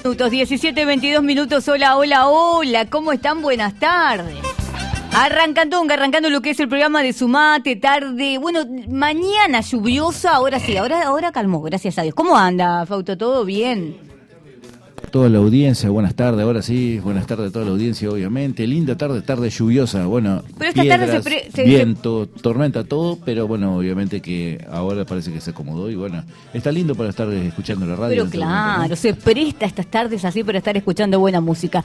Minutos, 17:22 minutos. Hola, hola, hola. ¿Cómo están? Buenas tardes. Arrancando lo que es el programa de Sumate, tarde. Bueno, mañana lluviosa, ahora sí, ahora calmó, gracias a Dios. ¿Cómo anda, Fausto? ¿Todo bien? Toda la audiencia, buenas tardes, ahora sí, buenas tardes a toda la audiencia, obviamente. Linda tarde lluviosa, bueno, pero esta piedras, tarde viento, tormenta, todo, pero bueno, obviamente que ahora parece que se acomodó y bueno, está lindo para estar escuchando la radio. Pero claro, momento, ¿no? Se presta estas tardes así para estar escuchando buena música.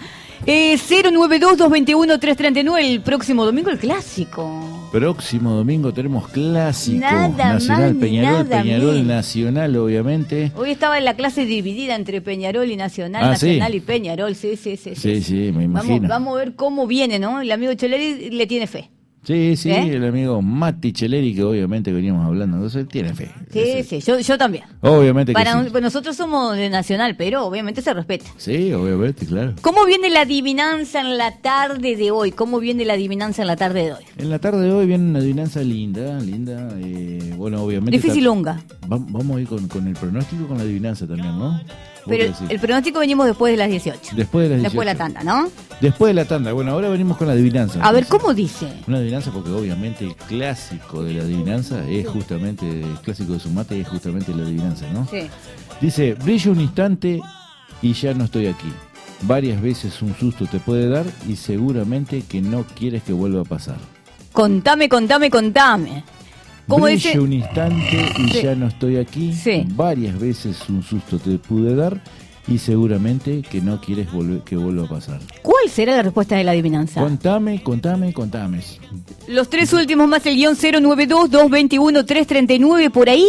092-221-339, el próximo domingo el clásico. Próximo domingo tenemos clásico nada nacional, más, Peñarol, nada Peñarol menos. Nacional, obviamente. Hoy estaba en la clase dividida entre Peñarol y Nacional, Nacional y Peñarol, sí, me imagino. Vamos a ver cómo viene, ¿no? El amigo Cheleri le tiene fe. Sí, el amigo Mati Cheleri, que obviamente veníamos hablando, entonces tiene fe. Sí, yo también. Obviamente que sí. Nosotros somos de Nacional, pero obviamente se respeta. Sí, obviamente, claro. ¿Cómo viene la adivinanza en la tarde de hoy? En la tarde de hoy viene una adivinanza linda, bueno, obviamente... Dificilonga. Vamos a ir con el pronóstico, con la adivinanza también, ¿no? Pero el pronóstico venimos después de las 18. Después de las 18. Después de la tanda, ¿no? Después de la tanda. Bueno, ahora venimos con la adivinanza. A ver, ¿cómo dice? Una adivinanza porque obviamente el clásico de la adivinanza es justamente, el clásico de Sumate es justamente la adivinanza, ¿no? Sí. Dice, brilla un instante y ya no estoy aquí. Varias veces un susto te puede dar y seguramente que no quieres que vuelva a pasar. Contame. ¿Cómo brilla dice? Un instante y Sí. ya no estoy aquí. Sí. Varias veces un susto te pude dar y seguramente que no quieres que vuelva a pasar. ¿Cuál será la respuesta de la adivinanza? Contame. Los tres últimos más el guión 092-221-339, por ahí.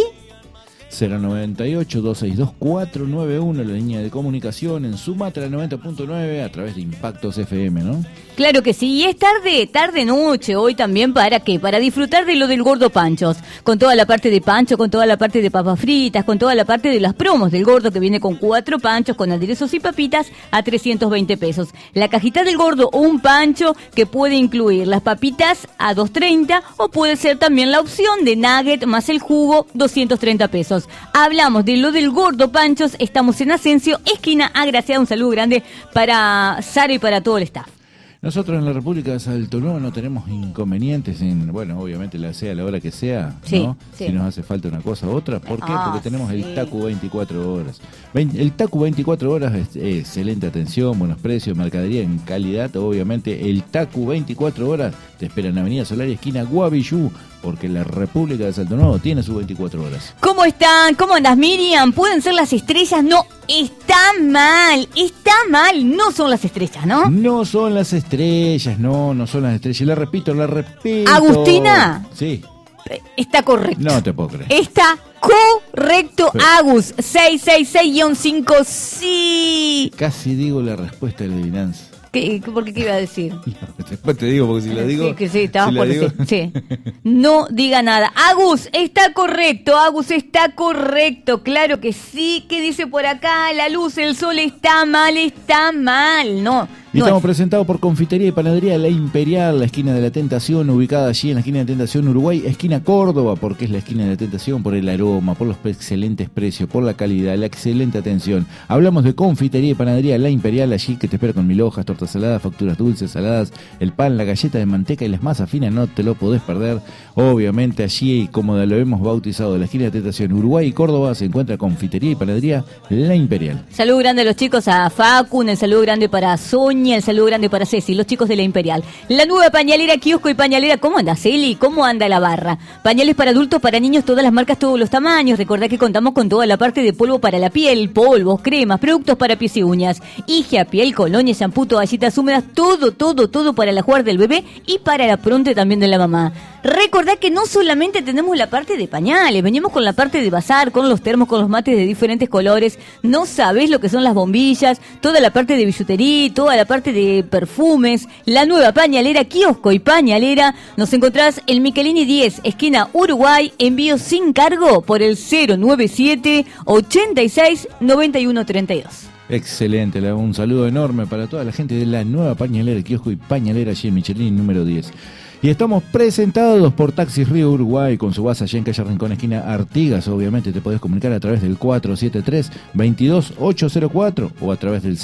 098-262-491, la línea de comunicación en Sumatra 90.9 a través de Impactos FM, ¿no? Claro que sí, y es tarde-noche hoy también, ¿para qué? Para disfrutar de lo del Gordo Panchos, con toda la parte de pancho, con toda la parte de papas fritas, con toda la parte de las promos del Gordo, que viene con 4 panchos, con aderezos y papitas a 320 pesos. La cajita del Gordo o un pancho que puede incluir las papitas a 230 o puede ser también la opción de nugget más el jugo, 230 pesos. Hablamos de lo del Gordo Panchos, estamos en Asensio, esquina Agraciada, un saludo grande para Sara y para todo el staff. Nosotros en la República de Salto Nuevo no tenemos inconvenientes en, bueno, obviamente sea la hora que sea, sí, ¿no? Sí. Si nos hace falta una cosa u otra. ¿Por qué? Porque tenemos el TACU 24 horas. El TACU 24 horas es excelente atención, buenos precios, mercadería en calidad. Obviamente el TACU 24 horas te espera en Avenida Solari, esquina Guavillú, porque la República de Salto Nuevo tiene sus 24 horas. ¿Cómo están? ¿Cómo andas, Miriam? ¿Pueden ser las estrellas? No, está mal, no son las estrellas, ¿no? No son las estrellas, no son las estrellas. La repito. ¿Agustina? Sí. Está correcto. No te puedo creer. Está correcto, Agus. 666-5, sí. Casi digo la respuesta de la adivinanza. ¿Por qué iba a decir? Después te digo, porque si la digo... Sí, estabas por digo... decir. Sí. No diga nada. Agus, está correcto, claro que sí. ¿Qué dice por acá? La luz, el sol, está mal. No. Y estamos presentados por Confitería y Panadería La Imperial, la esquina de la Tentación, ubicada allí en la esquina de Tentación Uruguay, esquina Córdoba, porque es la esquina de la Tentación, por el aroma, por los excelentes precios, por la calidad, la excelente atención. Hablamos de Confitería y Panadería La Imperial, allí que te espera con 1000 hojas, tortas saladas, facturas dulces, saladas, el pan, la galleta de manteca y las masas finas, no te lo podés perder. Obviamente allí, como lo hemos bautizado, la esquina de Tentación Uruguay y Córdoba, se encuentra Confitería y Panadería La Imperial. Saludo grande a los chicos, a Facu, un saludo grande para Sonia, el saludo grande para Ceci, los chicos de la Imperial. La nueva pañalera, kiosco y pañalera. ¿Cómo anda, Celi? ¿Cómo anda la barra? Pañales para adultos, para niños, todas las marcas, todos los tamaños. Recordá que contamos con toda la parte de polvo para la piel, polvos, cremas, productos para pies y uñas, higia, piel, colonia, shampoo, toallitas húmedas, todo para la jugar del bebé y para la pronte también de la mamá. Recordá que no solamente tenemos la parte de pañales, venimos con la parte de bazar, con los termos, con los mates de diferentes colores. No sabés lo que son las bombillas, toda la parte de billutería, toda la parte de perfumes. La nueva pañalera, kiosco y pañalera. Nos encontrás en Michelini 10, esquina Uruguay, envío sin cargo por el 097 86 91 32. Excelente, un saludo enorme para toda la gente de la nueva pañalera, kiosco y pañalera allí en Michelini número 10. Y estamos presentados por Taxis Río Uruguay, con su base allá en calle Rincón, esquina Artigas. Obviamente te podés comunicar a través del 473-22804 o a través del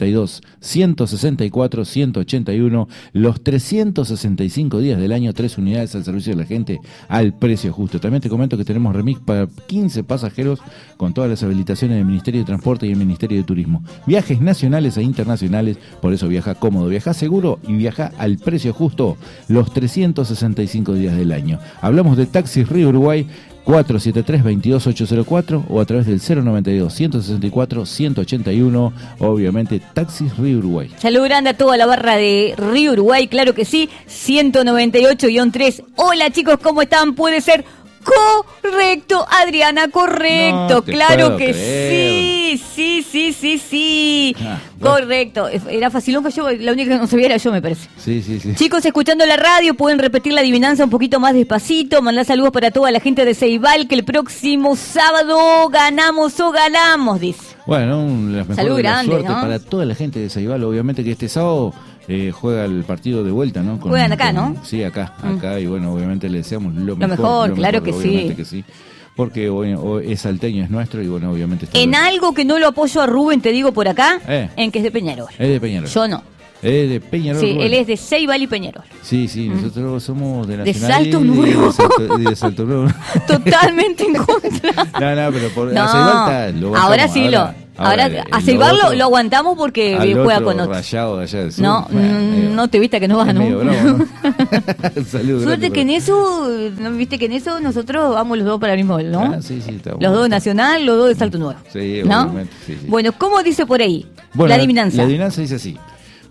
092-164-181. Los 365 días del año, 3 unidades al servicio de la gente al precio justo. También te comento que tenemos remix para 15 pasajeros con todas las habilitaciones del Ministerio de Transporte y el Ministerio de Turismo. Viajes nacionales e internacionales, por eso viaja cómodo, viaja seguro y viaja al precio justo. Los 365 días del año. Hablamos de Taxis Río Uruguay, 473-22804 o a través del 092-164-181. Obviamente, Taxis Río Uruguay. Salud grande a toda la barra de Río Uruguay, claro que sí. 198-3. Hola chicos, ¿cómo están? Puede ser correcto, Adriana, correcto, No te claro puedo que creer. sí. Bueno. Correcto, era facilón, yo la única que no sabía era yo, me parece. Sí. Chicos, escuchando la radio, pueden repetir la adivinanza un poquito más despacito, mandar saludos para toda la gente de Ceibal, que el próximo sábado ganamos, dice. Bueno, las mejores Salud de la grande, suerte ¿no? para toda la gente de Ceibal. Obviamente que este sábado juega el partido de vuelta, ¿no? Juegan acá, ¿no? Sí, acá, y bueno, obviamente le deseamos lo mejor, claro que obviamente sí. que sí. Porque es salteño, es nuestro y bueno, obviamente está En algo que no lo apoyo a Rubén, te digo por acá, en que es de Peñarol. Es de Peñarol. Yo no. Es de Peñarol. Sí, Rubén. él es de Ceibal y Peñarol. Sí, nosotros somos de De Nacional Salto y Nuevo. de Salto Nuevo. Totalmente en contra. No, pero por No, a Ceibal lo ahora bancamos, sí ahora a Ceibal lo aguantamos porque juega con otros. Rayado de allá del sur. No te viste que no vas, ¿no? Medio bravo, ¿no? Saludos. Suerte que en eso, ¿no viste que en eso nosotros vamos los dos para el mismo gol, ¿no? Sí, estamos. Los dos de Nacional, los dos de Salto Nuevo. Sí, ¿no? obviamente, sí. Bueno, ¿cómo dice por ahí? Bueno, la adivinanza. La adivinanza dice así.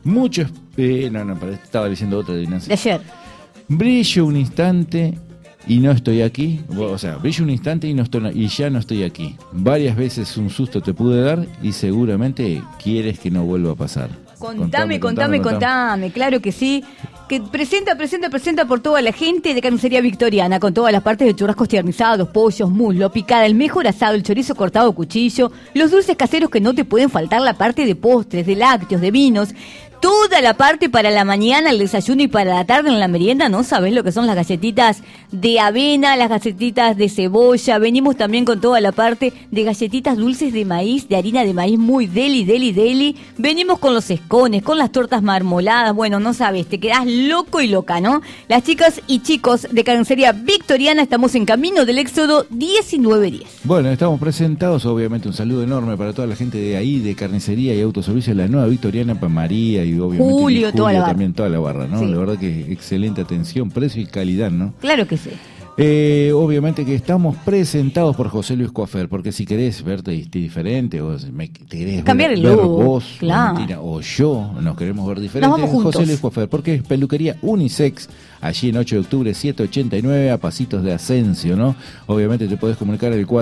Estaba leyendo otra adivinanza. De ayer. Brillo un instante y no estoy aquí. O sea, brillo un instante y ya no estoy aquí. Varias veces un susto te pude dar y seguramente quieres que no vuelva a pasar. Contame, claro que sí. Que presenta por toda la gente de Carnicería Victoriana, con todas las partes de churrascos tiernizados, pollos, muslo, picada, el mejor asado, el chorizo cortado a cuchillo, los dulces caseros que no te pueden faltar, la parte de postres, de lácteos, de vinos, toda la parte para la mañana, el desayuno y para la tarde en la merienda. No sabés lo que son las galletitas de avena, las galletitas de cebolla. Venimos también con toda la parte de galletitas dulces de maíz, de harina de maíz, muy deli. Venimos con los escones, con las tortas marmoladas. Bueno, no sabes, te quedás loco y loca, ¿no? Las chicas y chicos de Carnicería Victoriana estamos en camino del Éxodo 1910. Bueno, estamos presentados, obviamente un saludo enorme para toda la gente de ahí, de Carnicería y Autoservicio, la Nueva Victoriana, para María y obviamente Julio, toda la barra. También toda la barra, ¿no? Sí. La verdad que excelente atención, precio y calidad, ¿no? Claro que sí. Obviamente que estamos presentados por José Luis Coafer, porque si querés verte diferente o te querés cambiar el ver look, vos, claro. Valentina, o yo nos queremos ver diferente, Nos vamos juntos. José Luis Coafer, porque es peluquería unisex, allí en 8 de octubre 789, a pasitos de Asensio, ¿no? Obviamente te podés comunicar al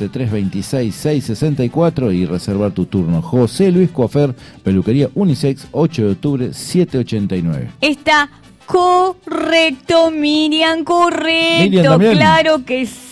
473-26-664 y reservar tu turno. José Luis Coafer, peluquería unisex, 8 de octubre 789. Está correcto, Miriam, correcto. Miriam también. Claro que sí.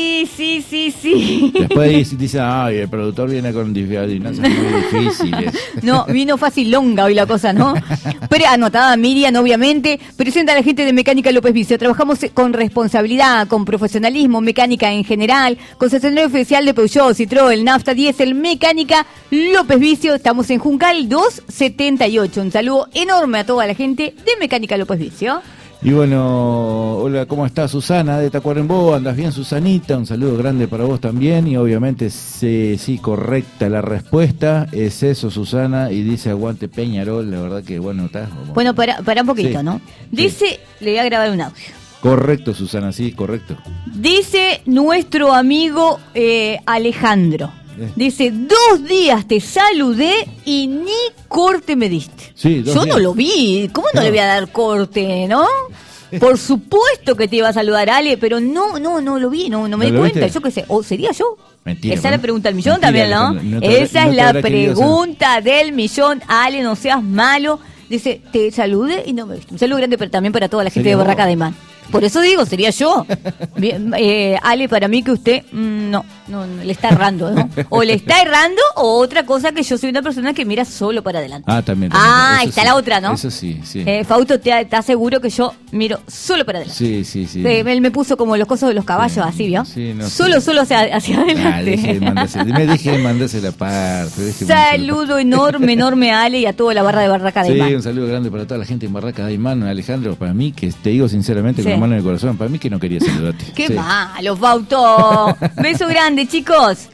Después dice, ay, el productor viene con adivinanzas muy difíciles. No, vino fácil longa hoy la cosa, ¿no? Pero anotada Miriam, obviamente. Presenta a la gente de Mecánica López Vicio. Trabajamos con responsabilidad, con profesionalismo, mecánica en general, concesionario oficial de Peugeot, Citroën, Nafta, Diesel, Mecánica López Vicio. Estamos en Juncal 278. Un saludo enorme a toda la gente de Mecánica López Vicio. Y bueno, hola, ¿cómo estás, Susana de Tacuarembó? ¿Andas bien, Susanita? Un saludo grande para vos también. Y obviamente, sí, correcta la respuesta. Es eso, Susana. Y dice aguante Peñarol. La verdad que, bueno, está. Bueno, para un poquito, Sí. ¿no? Dice, le voy a grabar un audio. Correcto, Susana, sí, correcto. Dice nuestro amigo Alejandro. Dice, 2 días te saludé y ni corte me diste. Sí, 2 Yo días. no lo vi. ¿Cómo no le voy a dar corte, no? Por supuesto que te iba a saludar, Ale, pero no lo vi, no me di lo cuenta. viste? Yo qué sé, o sería yo. Mentira, Esa es la ¿no? pregunta del millón Mentira, también, ¿no? Alejandro, no te Esa habrá- es no te la habrá querido hacer. pregunta del millón, Ale, no seas malo. Dice, te saludé y no me viste. Un saludo grande pero también para toda la gente Sería de Barraca vos. de Man. Por eso digo, sería yo. Bien, Ale, para mí que usted, no. No, le está errando, ¿no? O le está errando o otra cosa que yo soy una persona que mira solo para adelante. También. Ahí está sí. la otra, ¿no? Eso sí. Fausto, ¿te seguro que yo miro solo para adelante? Sí. Él me puso como los cosos de los caballos, así, ¿vio? Sí, no, solo hacia adelante. Deje de mandarse la parte. Saludo enorme a Ale y a toda la barra de Barraca de Aymán. Sí, un saludo grande para toda la gente en Barraca de Aymán. Alejandro, para mí, que te digo sinceramente con la mano en el corazón, para mí que no quería saludarte. Qué malo, Fausto. Beso grande, chicos.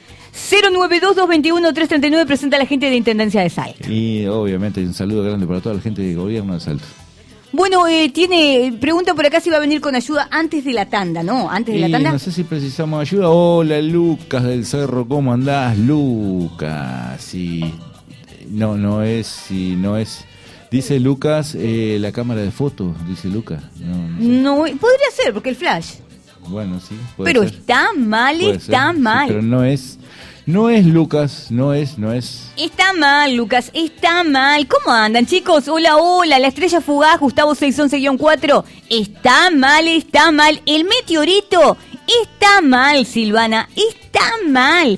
092-221-339 presenta a la gente de Intendencia de Salto. Y obviamente un saludo grande para toda la gente de gobierno de Salto. Bueno, pregunta por acá si va a venir con ayuda antes de la tanda, ¿no? Antes de la tanda. No sé si precisamos ayuda. Hola, Lucas del Cerro, ¿cómo andás, Lucas? Sí, no es. Dice Lucas, la cámara de fotos, dice Lucas. No, podría ser, porque el flash. Bueno, sí. Pero ser. Está mal. Sí, pero no es Lucas, no es. Está mal, Lucas, está mal. ¿Cómo andan, chicos? Hola, la estrella fugaz, Gustavo 611-4. Está mal. El meteorito está mal, Silvana, está mal.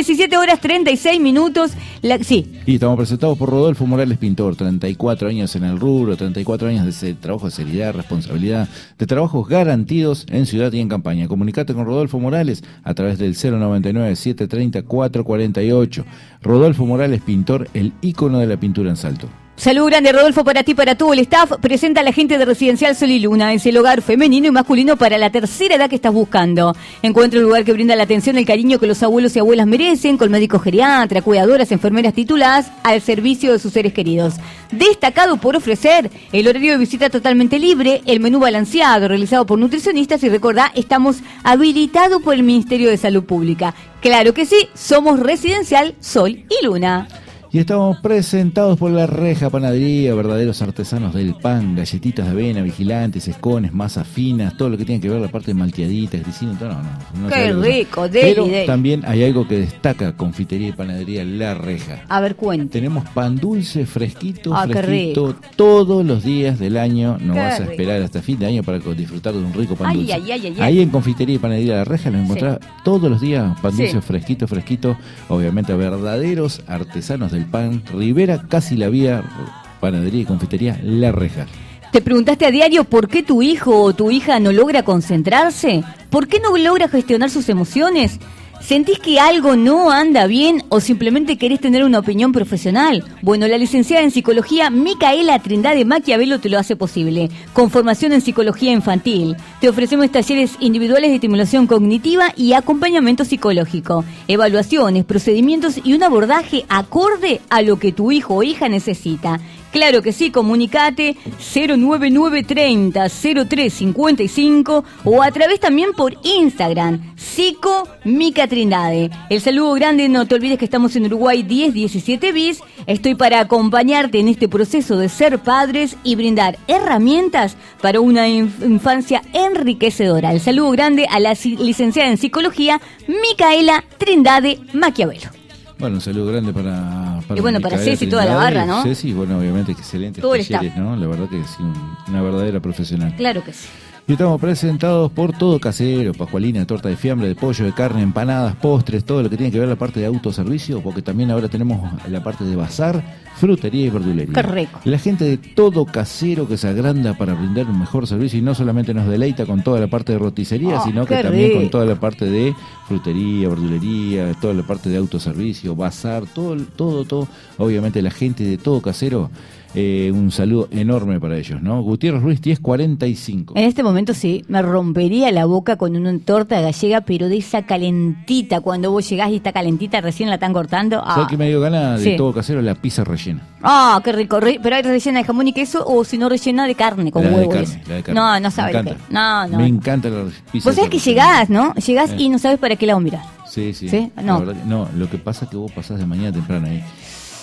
17:36. Sí. Y estamos presentados por Rodolfo Morales Pintor, 34 años en el rubro, 34 años de trabajo de seriedad, responsabilidad, de trabajos garantidos en ciudad y en campaña. Comunicate con Rodolfo Morales a través del 099-730-448. Rodolfo Morales Pintor, el ícono de la pintura en Salto. Saludo grande, Rodolfo, para ti, para todo el staff. Presenta a la gente de Residencial Sol y Luna. Es el hogar femenino y masculino para la tercera edad que estás buscando. Encuentra un lugar que brinda la atención y el cariño que los abuelos y abuelas merecen, con médicos geriatras, cuidadoras, enfermeras tituladas al servicio de sus seres queridos. Destacado por ofrecer el horario de visita totalmente libre, el menú balanceado realizado por nutricionistas y recordá, estamos habilitados por el Ministerio de Salud Pública. Claro que sí, somos Residencial Sol y Luna. Y estamos presentados por La Reja Panadería, verdaderos artesanos del pan, galletitas de avena, vigilantes, escones, masas finas, todo lo que tiene que ver la parte de malteaditas, grisino, no. Qué rico, Pero también hay algo que destaca Confitería y Panadería La Reja. A ver, cuenta. Tenemos pan dulce, fresquito, todos los días del año. No vas a esperar hasta fin de año para disfrutar de un rico pan dulce. Ahí en Confitería y Panadería La Reja lo encontrás todos los días, pan dulce, fresquito, obviamente verdaderos artesanos del pan. Rivera, casi la vía, Panadería y Confitería La Reja. ¿Te preguntaste a diario por qué tu hijo o tu hija no logra concentrarse? ¿Por qué no logra gestionar sus emociones? ¿Sentís que algo no anda bien o simplemente querés tener una opinión profesional? Bueno, la licenciada en psicología Micaela Trindade Maquiavelo te lo hace posible, con formación en psicología infantil. Te ofrecemos talleres individuales de estimulación cognitiva y acompañamiento psicológico, evaluaciones, procedimientos y un abordaje acorde a lo que tu hijo o hija necesita. Claro que sí, comunicate 09930-0355 o a través también por Instagram, Psico Mica Trindade. El saludo grande, no te olvides que estamos en Uruguay 1017 bis. Estoy para acompañarte en este proceso de ser padres y brindar herramientas para una infancia enriquecedora. El saludo grande a la licenciada en psicología Micaela Trindade Maquiavelo. Bueno, un saludo grande para y bueno, para Ceci y toda la barra, ¿no? Ceci, bueno, obviamente que excelentes talleres, ¿no? La verdad que sí, una verdadera profesional. Claro que sí. Y estamos presentados por Todo Casero, pascualina, torta de fiambre, de pollo, de carne, empanadas, postres, todo lo que tiene que ver la parte de autoservicio, porque también ahora tenemos la parte de bazar, frutería y verdulería. Qué rico. La gente de Todo Casero que se agranda para brindar un mejor servicio y no solamente nos deleita con toda la parte de roticería, sino que también con toda la parte de frutería, verdulería, toda la parte de autoservicio, bazar, todo. Obviamente la gente de Todo Casero, un saludo enorme para ellos, ¿no? Gutiérrez Ruiz 1045. En este momento sí, me rompería la boca con una torta gallega, pero de esa calentita, cuando vos llegás y está calentita, recién la están cortando. ¿Sabes qué me dio ganas de Todo Casero? La pizza rellena. Qué rico, pero hay rellena de jamón y queso o si no rellena de carne con huevos. La de carne. No sabes qué. No. Me encanta la pizza. Vos sabés que llegás, ¿no? Llegás y no sabes para qué la vas a mirar. Sí. ¿Sí? No. La verdad que, no, lo que pasa es que vos pasás de mañana temprano ahí.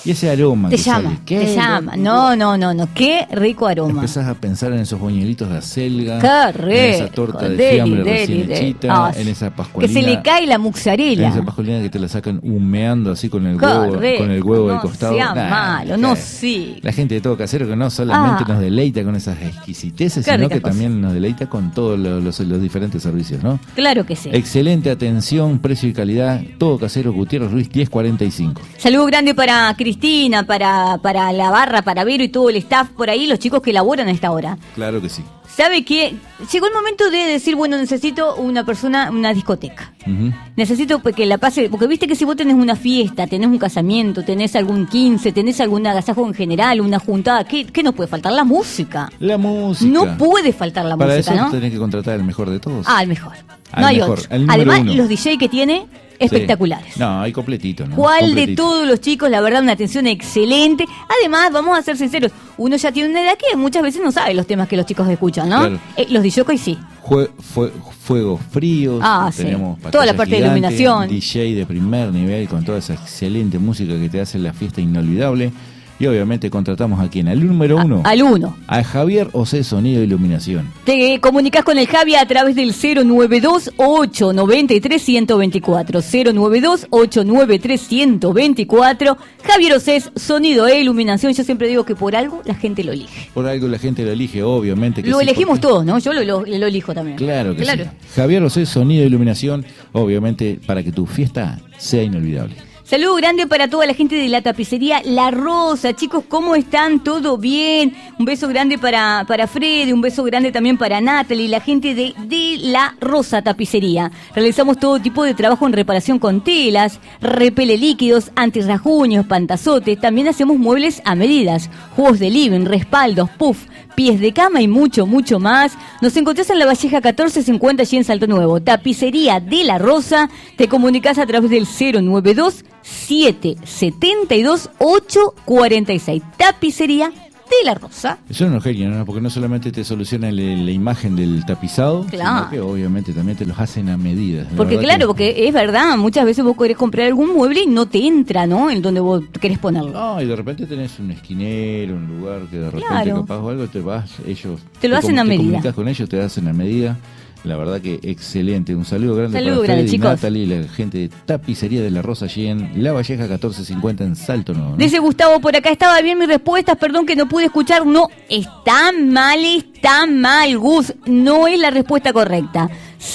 Y ese aroma Te que llama, sale. te llama. No, qué rico aroma. Empezás a pensar en esos buñuelitos de acelga, Qué rico. en esa torta de fiambre recién hechita, en esa pascualina. Que se le cae la mozzarella. En esa pascualina que te la sacan humeando así con el Qué huevo, rico. con el huevo del No costado. sea malo, no sí. La gente de Todo Casero que no solamente nos deleita con esas exquisiteces, Qué sino rica que cosa. también nos deleita con todos los diferentes servicios, ¿no? Claro que sí. Excelente atención, precio y calidad. Todo Casero, Gutiérrez Ruiz 1045. Saludo grande para Cristina, para la barra, para Vero y todo el staff por ahí, los chicos que laboran a esta hora. Claro que sí. ¿Sabe qué? Llegó el momento de decir, bueno, necesito una persona, una discoteca. Ujú. Necesito que la pase, porque viste que si vos tenés una fiesta, tenés un casamiento, tenés algún 15, tenés algún agasajo en general, una juntada, ¿qué nos puede faltar? La música. La música. No puede faltar la Para música, eso ¿no? tenés que contratar al mejor de todos. Ah, el mejor. Al No hay mejor, otro. el número Además, uno. los DJ que tiene, espectaculares. Sí. No, hay completito, ¿no? ¿Cuál de Completito. todos los chicos? La verdad, una atención excelente. Además, vamos a ser sinceros, uno ya tiene una edad que muchas veces no sabe los temas que los chicos escuchan, ¿no? Claro. Los DJs sí. Fuegos fríos, Sí. tenemos Toda la pantallas parte de gigantes, iluminación. DJ de primer nivel con toda esa excelente música que te hace la fiesta inolvidable. Y obviamente contratamos a quien, al número uno, Al 1. a Javier Osé Sonido e Iluminación. Te comunicas con el Javi a través del 092-893-124. 092-893-124. Javier Osés, sonido e iluminación. Yo siempre digo que por algo la gente lo elige. Por algo la gente lo elige, obviamente. Que Lo sí, elegimos porque- todos, ¿no? Yo lo elijo también. Claro que sí. Javier Osé Sonido e Iluminación, obviamente para que tu fiesta sea inolvidable. Saludo grande para toda la gente de la tapicería La Rosa. Chicos, ¿cómo están? ¿Todo bien? Un beso grande para Freddy, un beso grande también para Natalie, la gente de La Rosa Tapicería. Realizamos todo tipo de trabajo en reparación con telas, repele líquidos, antirrajuños, pantazotes. También hacemos muebles a medidas, juegos de living, respaldos, puff, pies de cama y mucho, mucho más. Nos encontrás en La Valleja 1450 allí en Salto Nuevo. Tapicería de La Rosa. Te comunicás a través del 092-772-846. Tapicería de La Rosa. Son unos genios, ¿no? Porque no solamente te solucionan la imagen del tapizado, Claro. sino que obviamente también te los hacen a medida. La Porque verdad claro, que- porque es verdad, muchas veces vos querés comprar algún mueble y no te entra, ¿no? En donde vos querés ponerlo. No, y de repente tenés un esquinero, un lugar que de repente Claro. capaz o algo te vas, ellos... Te lo hacen a medida. Te comunicas con ellos, te hacen a medida. La verdad que excelente. Un saludo grande Saludo para grande, Freddy, chicos. Natalie y la gente de Tapicería de La Rosa allí en La Valleja 1450 en Salto Nuevo, ¿no? Dice Gustavo, por acá estaba bien mis respuestas, perdón que no pude escuchar. No, está mal, Gus. No es la respuesta correcta.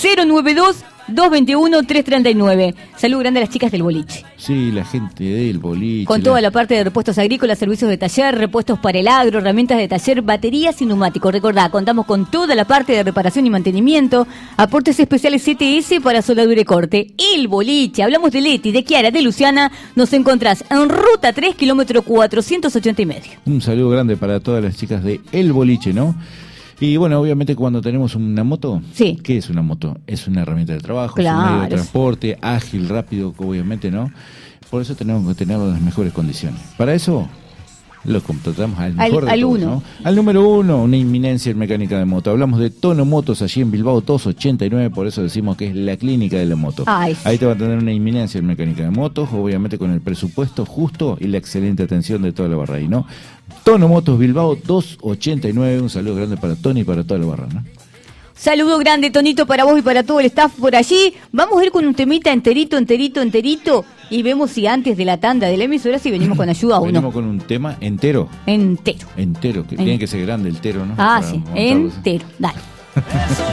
092-221-339. Saludo grande a las chicas del boliche. Sí, la gente del boliche. Con toda la parte de repuestos agrícolas, servicios de taller, repuestos para el agro, herramientas de taller, baterías y neumáticos. Recordá, contamos con toda la parte de reparación y mantenimiento, aportes especiales CTS para soldadura y corte. El boliche, hablamos de Leti, de Kiara, de Luciana, nos encontrás en Ruta 3, kilómetro 480 y medio. Un saludo grande para todas las chicas de El Boliche, ¿no? Y bueno, obviamente cuando tenemos una moto, Sí. ¿qué es una moto? Es una herramienta de trabajo, Claro. es un medio de transporte, ágil, rápido, obviamente, ¿no? Por eso tenemos que tenerlo en las mejores condiciones. Para eso lo contratamos al mejor de al todos, uno. ¿no? Al número uno, una inminencia en mecánica de moto. Hablamos de Tono Motos allí en Bilbao 289, por eso decimos que es la clínica de la moto. Ay, sí. Ahí te va a tener una inminencia en mecánica de motos, obviamente con el presupuesto justo y la excelente atención de toda la barra ahí, ¿no? Tono Motos Bilbao 289, un saludo grande para Tony y para toda la barra, ¿no? Saludo grande, Tonito, para vos y para todo el staff por allí. Vamos a ir con un temita enterito, y vemos si antes de la tanda de la emisora si venimos con ayuda o Venimos no. con un tema entero, Entero. que tiene que ser grande el tero, ¿no? Ah, Para sí, montarlo. entero. Dale.